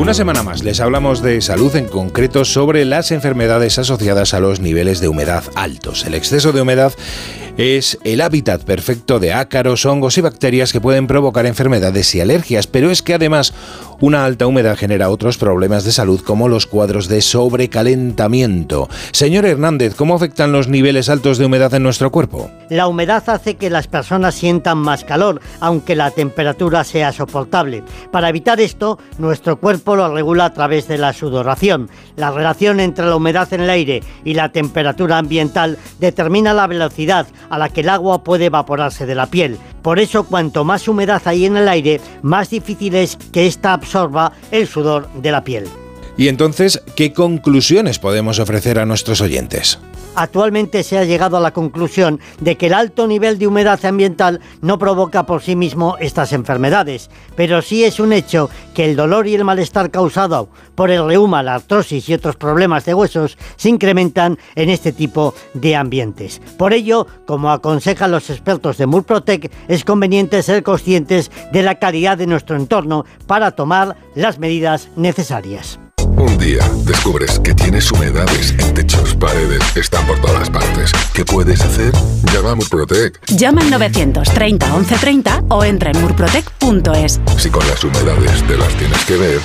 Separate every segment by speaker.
Speaker 1: Una semana más les hablamos de salud, en concreto sobre las enfermedades asociadas a los niveles de humedad altos. El exceso de humedad es el hábitat perfecto de ácaros, hongos y bacterias que pueden provocar enfermedades y alergias, pero es que además una alta humedad genera otros problemas de salud como los cuadros de sobrecalentamiento. Señor Hernández, ¿cómo afectan los niveles altos de humedad en nuestro cuerpo?
Speaker 2: La humedad hace que las personas sientan más calor, aunque la temperatura sea soportable. Para evitar esto, nuestro cuerpo lo regula a través de la sudoración. La relación entre la humedad en el aire y la temperatura ambiental determina la velocidad a la que el agua puede evaporarse de la piel. Por eso, cuanto más humedad hay en el aire, más difícil es que ésta absorba el sudor de la piel.
Speaker 1: Y entonces, ¿qué conclusiones podemos ofrecer a nuestros oyentes?
Speaker 2: Actualmente se ha llegado a la conclusión de que el alto nivel de humedad ambiental no provoca por sí mismo estas enfermedades, pero sí es un hecho que el dolor y el malestar causado por el reuma, la artrosis y otros problemas de huesos se incrementan en este tipo de ambientes. Por ello, como aconsejan los expertos de Murprotec, es conveniente ser conscientes de la calidad de nuestro entorno para tomar las medidas necesarias.
Speaker 3: Un día descubres que tienes humedades en techos, paredes, están por todas partes. ¿Qué puedes hacer? Llama a Murprotec.
Speaker 4: Llama al 930 1130 o entra en murprotec.es.
Speaker 3: Si con las humedades te las tienes que ver.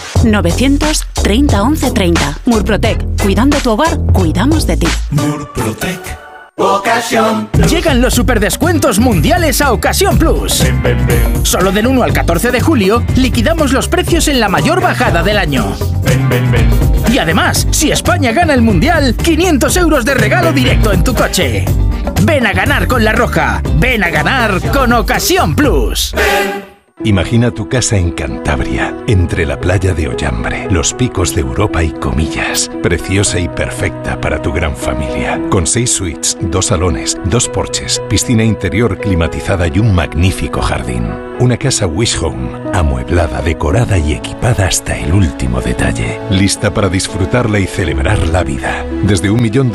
Speaker 4: 930 1130. Murprotec. Cuidando tu hogar, cuidamos de ti.
Speaker 5: Murprotec. Ocasión Plus.
Speaker 6: Llegan los superdescuentos mundiales a Ocasión Plus.
Speaker 5: Ven, ven, ven.
Speaker 6: Solo del 1 al 14 de julio liquidamos los precios en la mayor bajada del año.
Speaker 5: Ven, ven, ven.
Speaker 6: Y además, si España gana el mundial, 500 euros de regalo directo en tu coche. Ven a ganar con La Roja. Ven a ganar con Ocasión Plus.
Speaker 5: Ven.
Speaker 7: Imagina tu casa en Cantabria, entre la playa de Ollambre, los picos de Europa y Comillas. Preciosa y perfecta para tu gran familia. Con 6 suites, 2 salones, 2 porches, piscina interior climatizada y un magnífico jardín. Una casa Wish Home, amueblada, decorada y equipada hasta el último detalle. Lista para disfrutarla y celebrar la vida. Desde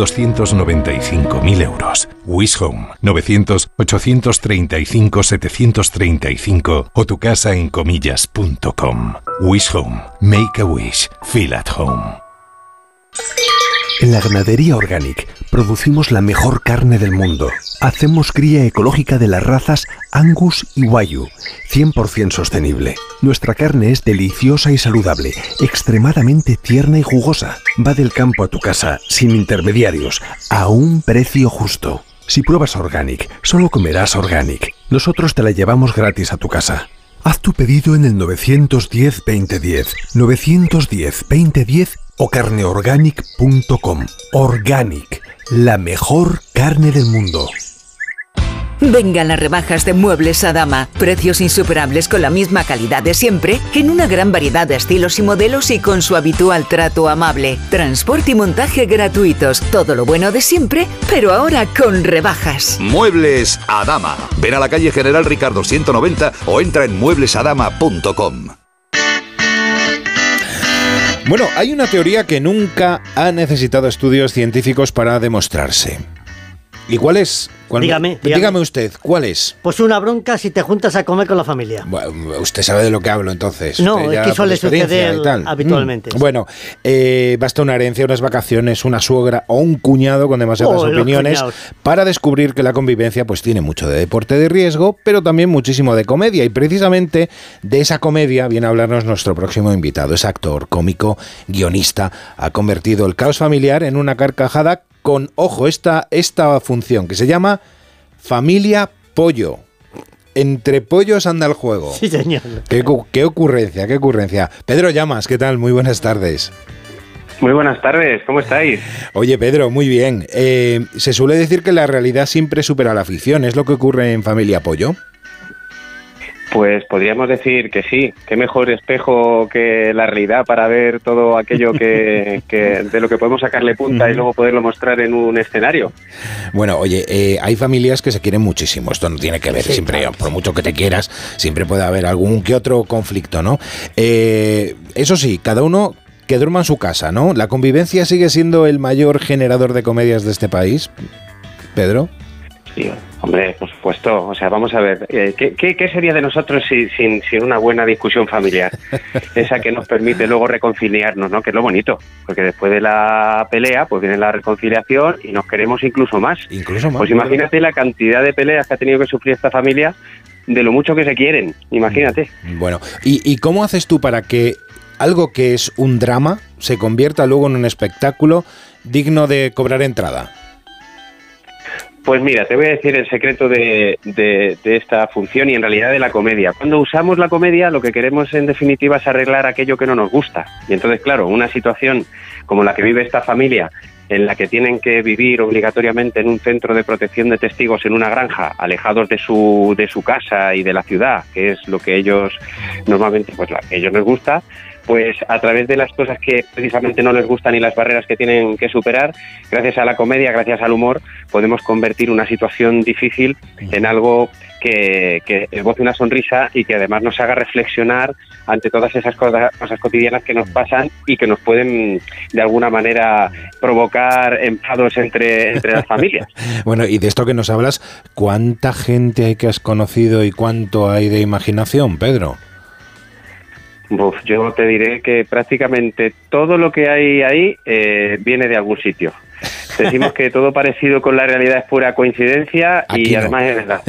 Speaker 7: 1.295.000 euros. Wish Home, 900-835-735 o tu casa en comillas.com. Wish Home. Make a wish. Feel at home.
Speaker 8: En la ganadería Organic producimos la mejor carne del mundo. Hacemos cría ecológica de las razas Angus y Wagyu, 100% sostenible. Nuestra carne es deliciosa y saludable, extremadamente tierna y jugosa. Va del campo a tu casa, sin intermediarios, a un precio justo. Si pruebas Organic, solo comerás Organic. Nosotros te la llevamos gratis a tu casa. Haz tu pedido en el 910-2010, 910-2010 o carneorganic.com. Organic, la mejor carne del mundo.
Speaker 9: Vengan las rebajas de Muebles Adama. Precios insuperables con la misma calidad de siempre, en una gran variedad de estilos y modelos y con su habitual trato amable. Transporte y montaje gratuitos. Todo lo bueno de siempre, pero ahora con rebajas.
Speaker 10: Muebles Adama. Ven a la calle General Ricardo 190 o entra en mueblesadama.com.
Speaker 1: Bueno, hay una teoría que nunca ha necesitado estudios científicos para demostrarse. ¿Y cuál es? Dígame usted, ¿cuál es?
Speaker 2: Pues una bronca si te juntas a comer con la familia.
Speaker 1: Bueno, usted sabe de lo que hablo, entonces.
Speaker 2: No, es que suele suceder habitualmente.
Speaker 1: Bueno, basta una herencia, unas vacaciones, una suegra o un cuñado con demasiadas opiniones para descubrir que la convivencia pues tiene mucho de deporte de riesgo, pero también muchísimo de comedia. Y precisamente de esa comedia viene a hablarnos nuestro próximo invitado. Es actor, cómico, guionista. Ha convertido el caos familiar en una carcajada con, ojo, esta función que se llama Familia Pollo. Entre pollos anda el juego.
Speaker 2: Sí, señor.
Speaker 1: Qué ocurrencia. Pedro Llamas, ¿qué tal? Muy buenas tardes.
Speaker 11: Muy buenas tardes, ¿cómo estáis?
Speaker 1: Oye, Pedro, muy bien. Se suele decir que la realidad siempre supera la ficción. ¿Es lo que ocurre en Familia Pollo?
Speaker 11: Pues podríamos decir que sí. Qué mejor espejo que la realidad para ver todo aquello que de lo que podemos sacarle punta y luego poderlo mostrar en un escenario.
Speaker 1: Bueno, oye, hay familias que se quieren muchísimo. Esto no tiene que ver, siempre, por mucho que te quieras, siempre puede haber algún que otro conflicto, ¿no? Eso sí, cada uno que duerma en su casa, ¿no? ¿La convivencia sigue siendo el mayor generador de comedias de este país, Pedro?
Speaker 11: Sí, hombre, por supuesto. O sea, vamos a ver, ¿qué sería de nosotros sin una buena discusión familiar? Esa que nos permite luego reconciliarnos, ¿no? Que es lo bonito, porque después de la pelea, pues viene la reconciliación y nos queremos incluso más. Pues imagínate la cantidad de peleas que ha tenido que sufrir esta familia, de lo mucho que se quieren, imagínate.
Speaker 1: Bueno, ¿y cómo haces tú para que algo que es un drama se convierta luego en un espectáculo digno de cobrar entrada?
Speaker 11: Pues mira, te voy a decir el secreto de esta función y en realidad de la comedia. Cuando usamos la comedia, lo que queremos en definitiva es arreglar aquello que no nos gusta. Y entonces, claro, una situación como la que vive esta familia, en la que tienen que vivir obligatoriamente en un centro de protección de testigos en una granja, alejados de su casa y de la ciudad, que es lo que ellos normalmente, pues a ellos les gusta, pues a través de las cosas que precisamente no les gustan y las barreras que tienen que superar, gracias a la comedia, gracias al humor, podemos convertir una situación difícil en algo que esboce una sonrisa y que además nos haga reflexionar ante todas esas cosas cotidianas que nos pasan y que nos pueden de alguna manera provocar enfados entre las familias.
Speaker 1: Bueno, y de esto que nos hablas, ¿cuánta gente hay que has conocido y cuánto hay de imaginación, Pedro?
Speaker 11: Yo te diré que prácticamente todo lo que hay ahí viene de algún sitio. Decimos que todo parecido con la realidad es pura coincidencia. Aquí y además es verdad.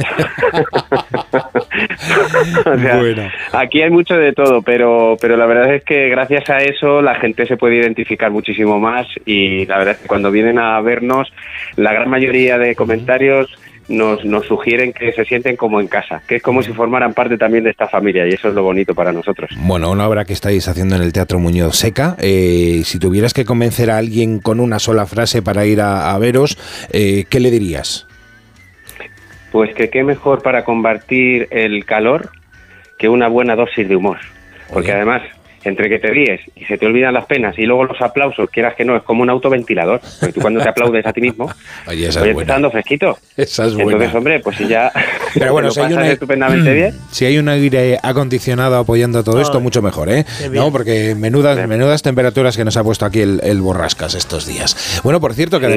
Speaker 11: O sea, bueno, aquí hay mucho de todo, pero la verdad es que gracias a eso la gente se puede identificar muchísimo más y la verdad es que cuando vienen a vernos, la gran mayoría de comentarios nos sugieren que se sienten como en casa, que es como si formaran parte también de esta familia y eso es lo bonito para nosotros.
Speaker 1: Bueno, una obra que estáis haciendo en el Teatro Muñoz Seca, si tuvieras que convencer a alguien con una sola frase para ir a veros, ¿qué le dirías?
Speaker 11: Pues que qué mejor para combatir el calor que una buena dosis de humor, porque además entre que te ríes y se te olvidan las penas y luego los aplausos, quieras que no, es como un autoventilador, porque tú cuando te aplaudes a ti mismo,
Speaker 1: oye, te
Speaker 11: está dando fresquito.
Speaker 1: Esa es buena.
Speaker 11: Entonces, hombre, pues si ya
Speaker 1: pero bueno,
Speaker 11: si hay estupendamente bien.
Speaker 1: Si hay un aire acondicionado apoyando todo esto, mucho mejor, ¿eh? No, porque menudas temperaturas que nos ha puesto aquí el Borrascas estos días. Bueno, por cierto, que